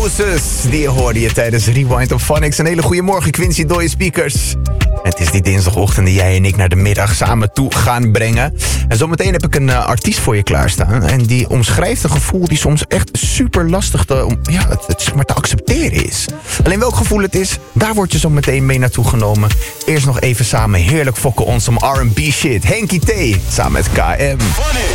Roses, die hoorde je tijdens Rewind of Phonics. Een hele goede morgen, Quincy Doyle Speakers. Het is die dinsdagochtend die jij en ik naar de middag samen toe gaan brengen. En zometeen heb ik een artiest voor je klaarstaan. En die omschrijft een gevoel die soms echt super lastig het maar te accepteren is. Alleen welk gevoel het is, daar word je zo meteen mee naartoe genomen. Eerst nog even samen heerlijk fokken on some R&B shit. Henky T, samen met KM.